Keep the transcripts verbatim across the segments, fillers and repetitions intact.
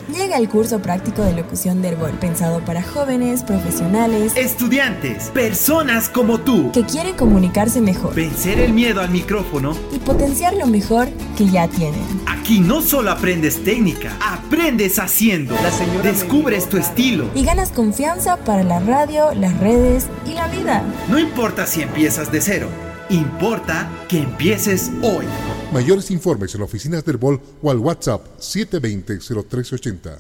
Llega el curso práctico de locución de Herbol, pensado para jóvenes, profesionales, estudiantes, personas como tú, que quieren comunicarse mejor, vencer el miedo al micrófono y potenciar lo mejor que ya tienen. Aquí no solo aprendes técnica, aprendes haciendo. Descubres tu estilo y ganas confianza para la radio, las redes y la vida. No importa si empiezas de cero, importa que empieces hoy. Mayores informes en las oficinas del Herbol o al WhatsApp siete dos cero, cero tres ocho cero.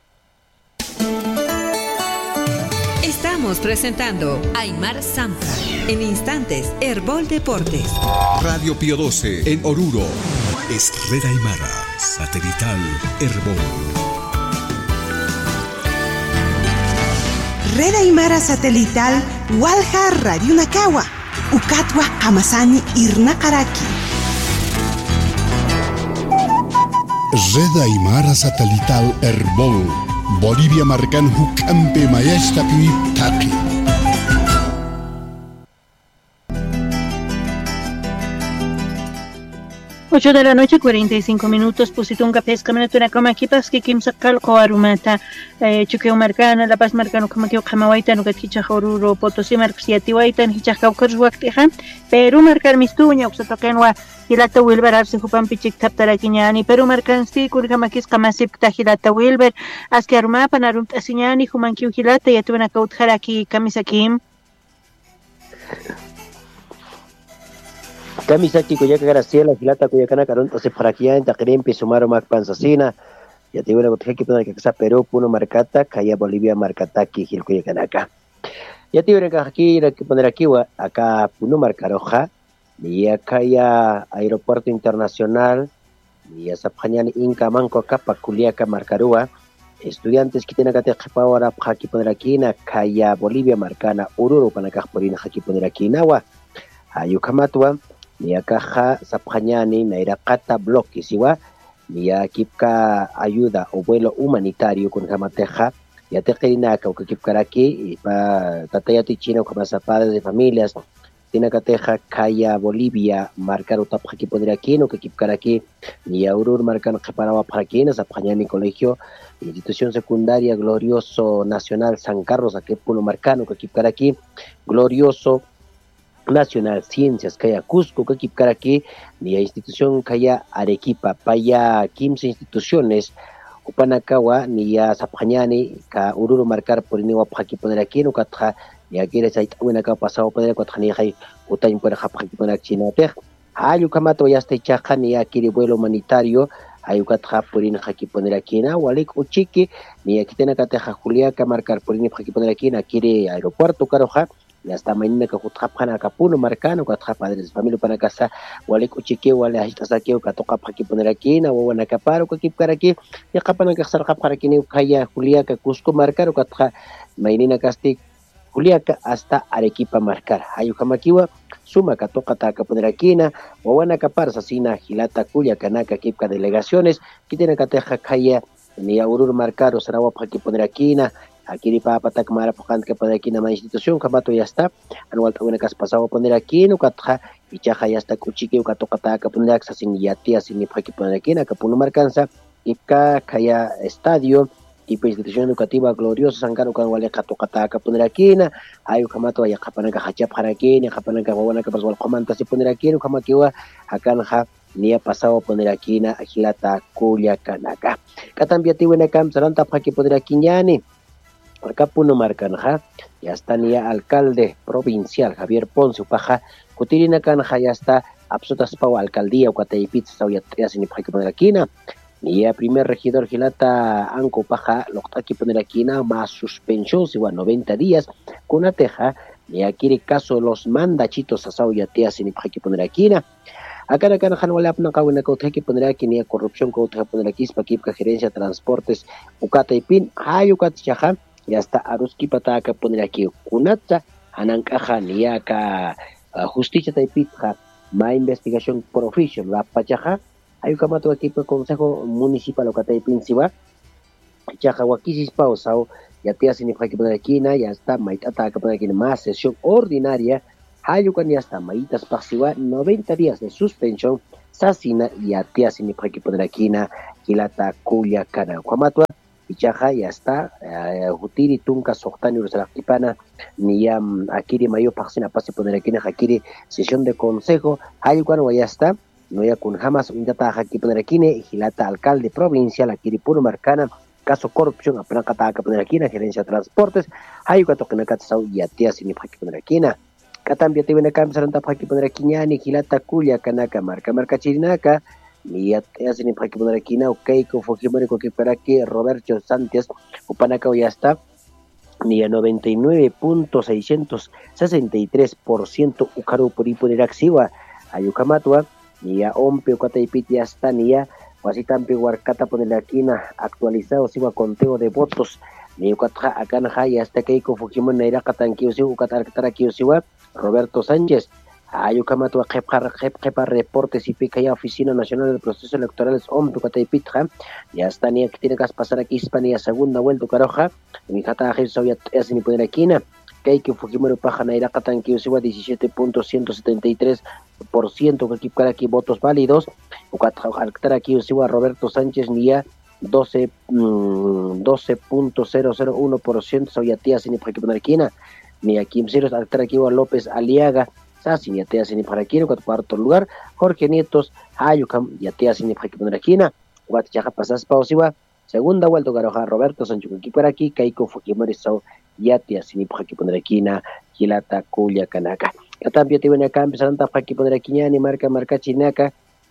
Estamos presentando Aymar Sampra. En instantes, Herbol Deportes. Radio Pío doce en Oruro. Es Red Aymara, satelital Herbol. Red Aymara satelital Walja Radio Nakawa. Ukatwa Kamasani Irnakaraki. Red Aymara satelital Herbol. Bolivia marcan Hucampe Mayesta Piwiptaki. ocho de la noche, cuarenta y cinco minutos. Pusitunga pesca menatura como aquí que kim sakal ko arumata chuqueo marcana la paz marcano como que kamawaita no katicha joruro potosí marxiati waita hicha kaukar waktiha Perú marcar mistuña uxatokenwa hilata wilber arse hupan pichik taptarakiñani Perú marcan si kurkamakis kamasip tahilata wilber aske aruma panarum tasiñani humankiu hilata yatuna kautharaki kamisakim Kamisaki Kuyaka Graciela, Gilata Kuyakana Caronto Separaquia, en Taquerempi, Sumaro Mac Panzacina, y a ti una botella que pone que casa Perú, Puno Marcata, Calla Bolivia Marcataki, Gil Cuyacanaka. Y a ti una aquí, que poner aquí, acá Puno Marcaroja, y acá ya Aeropuerto Internacional, y a Zapjañan Inca Manco Capa, Culiaca Marcarúa, estudiantes que tienen que tener ahora, aquí poner aquí, en Calla Bolivia Marcana, Ururu, Panacaporina, aquí poner aquí, en agua, Ayucamatua. Nia caja Zapjañani, Nairakata Bloque, Siwa, Nia Kipka ayuda o vuelo humanitario con Jamateja, y a Tejerinaca, o que Kipkaraki, y para Tatayati China, como padres de familias, Tina Cateja, Calla Bolivia, marcar Utapaki poner aquí, no que Kipkaraki, ni Aurur marcan Jeparaba Paraquina, Zapjañani Colegio, Institución Secundaria Glorioso Nacional San Carlos, aquí Puno Marcano, que Kipkaraki, Glorioso Nacional Ciencias Kaya Cusco Kipkaraki ni a institución Kaya Arequipa Paya quince instituciones Upanakawa ni a Zapjañani ka Ururu marcar por Iniwa Paki poner aquí no Katja ni a Quieres hay una capa pasado poner Katjani hay Utain por Japaki poner Chinatej Ayu Kamato ya está chaja ni a Kiri vuelo humanitario Ayukatja por in Haki poner aquí na Walik Uchiki ni a Kitena Kateja Juliaca marcar por Ini Haki poner aquí na Kiri aeropuerto Caroja y hasta mañana que jutjapana capuno marcano que atrapa padres de familia para casa wale kuchike wale hasta saqueo que toca para aquí poner aquí na o na caparo que para aquí y capana que estar para aquí ni kaya Julia que Cusco marcar que atra mañana casti Julia hasta Arequipa marcar ayu kamakiwa suma que toca ta que poner aquí na o na capar sasina Gilata Culia canaka kipka delegaciones que tiene que teja kaya ni aurur marcar o será para aquí poner aquí na aquí ni para patak mara pokan que poner aquí na ma institución kamato ya está anual una cas pasado poner aquí no katja y chaja ya está kuchiki ka tokata ka poner aksa sin yati así ni para aquí poner aquí na ka puno marcanza y ka kaya estadio tipo institución educativa gloriosa Sankaro kan wale ka tokata ka poner aquí na ayu kamato ya kapana ka hacha para aquí ni kapana ka wana ka paswal komanta si poner aquí no kamakiwa akan ha ni ha pasado poner aquí na Gilata Culia Kanaka katambiati wena kam saranta para aquí poner aquí ñani acá Puno Marcanja, ya está ni alcalde provincial Javier Ponce Upaja, Cutirina Canja ya está absoluta spau alcaldía Ucataipitz Sauya Trias ni para que poner aquí ni a primer regidor Gilata Anco Upaja, lo que aquí poner aquí más suspensión si va noventa días con una teja ni aquí el caso los mandachitos a Sauya Trias ni para que poner aquí acá acá no wala apna ka wena ko que poner aquí ni corrupción ko te poner aquí para que gerencia transportes Ucataipin hay Ucatachaja ya está Aruski Pataka poner aquí Kunatza, Anancaja, Niaka, Justicia Taipitja, Ma Investigación por Oficio, La Pachaja, hay un camato aquí por Consejo Municipal o Cataipin Siba, Chaja Wakisis Pausao, ya te hacen que poner aquí, ya está Maitata que poner aquí más sesión ordinaria, Hayukan ya está Maitas Pasiva, noventa días de suspensión, Sasina, ya te hacen que poner aquí, Gilata Culia Cana, Camatua. ichaja ya está hutiri tunka sohtani ursalaqtipana niyam akiri mayo paxina pase poner aquí na akiri sesión de consejo hayukan ya está no ya kun jamás undata aquí poner aquí ne hilata alcalde provincial akiri puro marcana caso corrupción apna kata ka poner aquí na gerencia de transportes hayuka tokena katsau ya tia sini aquí poner aquí na katambia te ven acá empezaron a aquí poner aquí ni hilata kulia kanaka marca marca chirinaka ni ya hacen para que poner aquí na Keiko Fujimori que para que Roberto Sánchez upanaka ya está ni a noventa y nueve punto seiscientos sesenta y tres por ciento ukaru por poner axiwa ayukamatwa ni a ompe ukataipit ya está ni ya wasitampe warkata poner aquí na actualizado siwa conteo de votos ni ukatra acá na ya está Keiko Fujimori na ira katankiyo siwa ukatar kiyo siwa Roberto Sánchez ayukamatwa qepqar qepqar reportes y pica ya Oficina Nacional de Procesos Electorales ompe ukataipitja ya está ni que tiene que pasar aquí Hispania segunda vuelta caroja mi jata jeso ya es ni poner aquí na Keiko Fujimori paja na ira katankiyo siwa diecisiete punto ciento setenta y tres por ciento que para aquí votos válidos ukatra aquí siwa Roberto Sánchez ni ya doce punto cero cero uno por ciento so ya tía sin para poner aquí na ni aquí Mceros aquí López Aliaga Sassin ya te hacen para aquí en cuarto lugar Jorge Nietos Ayukam ya te hacen para aquí poner aquí na Guatichaja pasas pausiva segunda vuelta garoja Roberto Sánchez aquí para aquí Keiko Fujimori so ya te hacen para aquí poner aquí na Hilata Kulia Kanaka ya también te ven acá empezaron para aquí poner aquí ni marca marca chinaka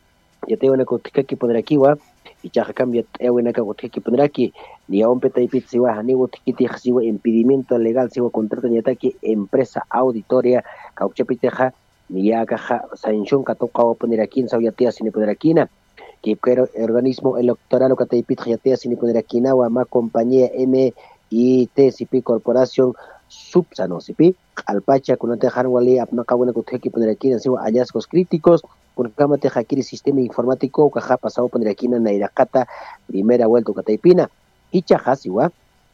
ya te ven acá que poner aquí wa y chaja cambia ven acá que poner aquí ni a un petaipit siwa ni wotikiti siwa impedimento legal siwa contrato ni ataque empresa auditoria cauchapiteja ni ya caja sanción que toca poner aquí en Sauyatea sin poner aquí na que quiero organismo electoral o cataipit yatea sin poner aquí na wa ma compañía M I T C P corporación subsano C P alpacha con te harwali apna kawana ko que poner aquí en siwa hallazgos críticos con cama te hakiri sistema informático caja pasado poner aquí na Nairakata primera vuelta cataipina y chajasiwa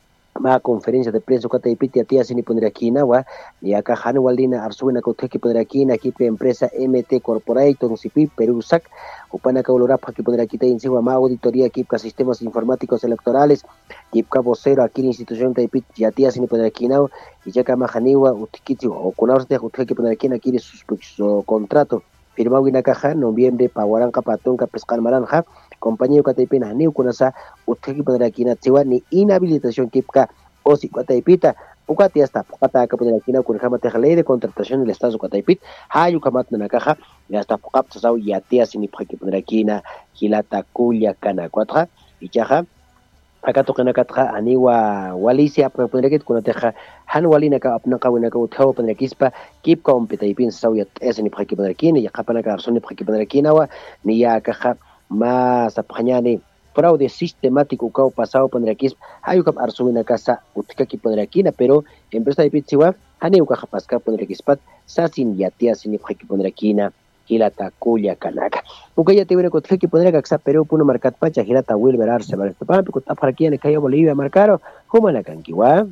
ma conferencia de prensa cataipiti atia sin poner aquí nawa y acá hanwalina arsuena ko que poner aquí na equipo empresa M T Corporation C P Perú S A C upana ka olora para que poner aquí en siwa ma auditoría equipo sistemas informáticos electorales equipo vocero aquí institución taipiti atia sin poner aquí nawa y ya kama haniwa utikiti o kunaos de que poner aquí na quiere su contrato firmado en la caja noviembre pawaranka patonka pescar maranja compañero Cataipina ni kunasa uteki poner aquí na chiwa ni inhabilitación kipka o si Cataipita ukati hasta pukata ka poner aquí na kun kama te ley de contratación del estado Cataipit hayu kamat na caja ya hasta pukap sao ya tia sin paki poner aquí na Hilata Kulia Kana cuatro y chaja acá toca na katja aniwa walisia poner aquí kun teja han walina ka apna ka wena ka uthaw poner kispa kipka um petaipin sao ya esen paki poner aquí ni ya kapana ka arson paki poner aquí na wa ni ya caja más apañane fraude sistemático que ha pasado poner aquí hay que arsumina casa utka que poner aquí pero empresa de pizziwa hani uka pasca poner aquí spat sasin yatia sin que poner aquí na Hilata Kulia Kanaka uka ya te viene con que poner acá pero puno marcat pacha Hilata Wilber Arce para esto para que está para aquí en calle Bolivia marcaro como la canquiwa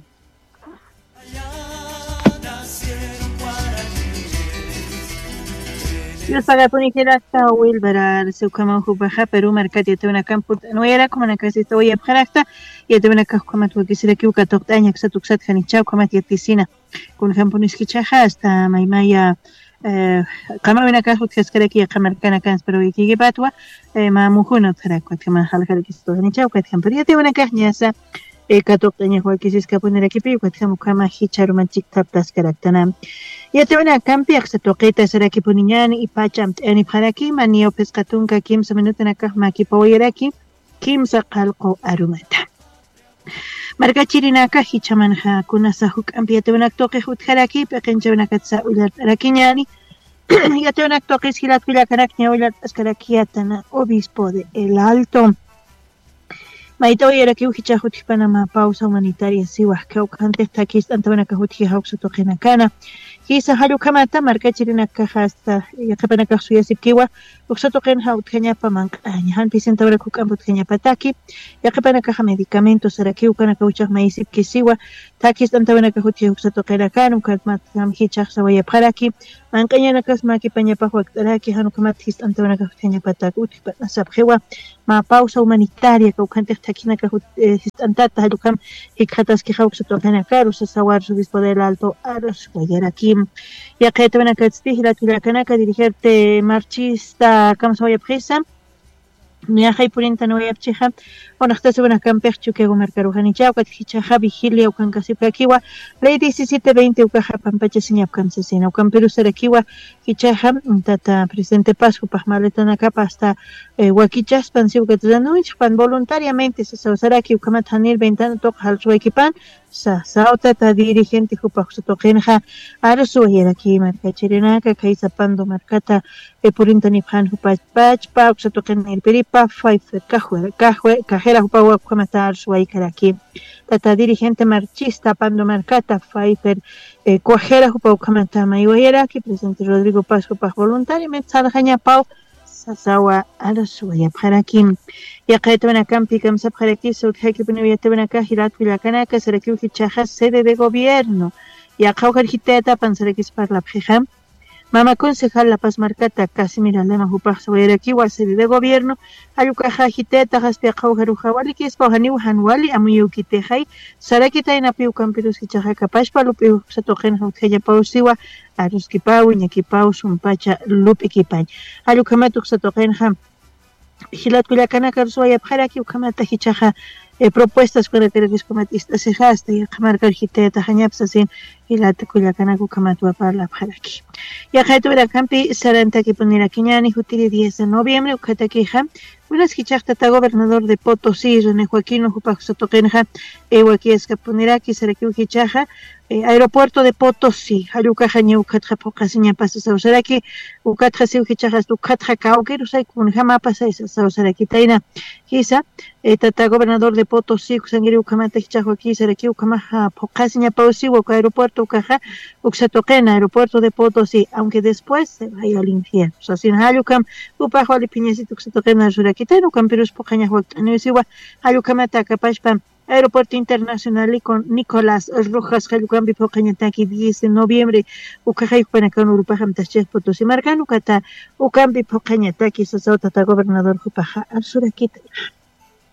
Los pagapunikera hasta Wilber se ukama hubaja Perú marcat ya te una campo no era como na casi estoy abjacta ya te una como tu que se le equivoca toctaña que se tuxat canichao como ya tisina con campo niskichaja hasta maimaya eh kama una caja que es que aquí marcana cans pero y que patwa ma mujuno tara ko kama halka que esto canichao que campo ya te una caña esa eh katoctaña ko que se escapa poner aquí pero que kama hicharu manchik taptas karaktana ya te una campi que se toqueta será que poniñan y pacham ani para aquí manio pescatunka kim se minuto na kah maki power aquí kim sa qalqo arumata marca chirinaka hichamanja kuna sa huk ampi te una toque hut haraki pekenja una katsa ulat rakiñani ya te una toque hilat kula karakña ulat askarakiatana obispo de El Alto Maito era que uhicha huti Panama pausa humanitaria siwa que antes takis antwana ka huti hauxo toqina kana kisa halu kamata marca chirina caja hasta ya kapana ka suya sikiwa uxo toqin haut kanya pamank han pisenta ora ku kampo kanya pataki ya kapana caja medicamentos era que ukana ka uchak maisip kisiwa takis antwana ka huti hauxo toqina kana ukat mat kam hicha sawaya paraki manqañanakas makipañapaq waqtaraki hanukamata hist'antawanakaq thañapatak utipat'asapqiwa ma pausa humanitaria kawqantiq thakinakaq hist'antata hallukam hikqhataskija uqsatuqinakaru sasawar obispo del Alto Aros Guayarakim yaqaytawanakatzti hilatullakanaka dirigente marchista kamsawayapqisa Niaja y purinta no voy a pcheja, bueno, hasta se van a camper chuque marcarujani chauca, tichaja, vigilia, o cancasipaquiwa, ley diecisiete veinte, ucaja, pampacha, señap, cancesina, o camperu saraquiwa, kichaja, tata, presidente Pascu, pajmaletana capa, hasta huaquichas, pansiu, que te pan voluntariamente, se sausaraki, ucamatanir, ventana, toca, al su equipan, sa, sauta, ta dirigente, jupa, su toquenja, arasu, y aquí, marca, chirenaca, caisa, pando, marcata, e purinta, nipjan, jupa, pach, pach, se toquen el perip, pa Pfeiffer, cajue, cajue, cajera hupa huacuamatar su aquí. Tata dirigente marchista, pando marcata, Pfeiffer, eh, cuajera hupa huacuamatar mayuayera, aquí presente Rodrigo Paz, hupa voluntariamente, saljaña pau, sasawa, a la suya, para aquí. Y acá te van a campi, camsa para aquí, so que hay que poner te van a cajirat, vilacanaca, será que ujichaja, sede de gobierno. Y acá ujarjiteta, pansara que es para la pejam. Mama concejal La Paz Marcata, Casimira Lema Jupaj Sabayaraki, sede de gobierno, Ayucaja Jiteta, Jaspia Jaujarujawali, que es Pajani Hanwali, Amuyukitejai, Sarakita en Apiu Campirus y Chajaca Pashpa, Lupiu Satojen Hauteja Pausiwa, Aruskipau, Ñakipau, Sumpacha, Lupikipan, Ayukamatu Satojenham, Hilat Kulakana Karsuaya Paraki, Ukamata Hichaja, propuestas para televiscomatistas se hasta y marca el hiteta hañapsasin y la teculacanaku kamatua para la paraki. Y acá tuve la campi saranta que poner aquí ñani jutiri diez de noviembre ukataquija unas hichachta gobernador de Potosí René Joaquín Jupaxotoquenja ewaquiesca poner aquí saraki hichaja aeropuerto de Potosí halucaja ni ukatja pocasiña pasa sausaraki ukatja si hichajas ukatja kauker usai kun jama pasa esa sausaraki taina quizá tata gobernador de Potosí kusangiri ukamata hichajo aquí saraki ukamaja pocasiña pausi uka aeropuerto ukaja uksatoqena aeropuerto de Potosí aunque después se vaya al infierno o sea sin halukam upajo ali piñasito uksatoqena surakita no campirus pocaña huactano siwa halukamata kapashpa Aeropuerto Internacional con Nicolás Rojas, Jalucambi, Pocañataki, diez de noviembre, Ucajay, Panacan, Urupajam, Tachef, Potosí, Marcan, Ucata, Ucambi, Pocañataki, Sasauta, Gobernador Jupaja, al Suraquita.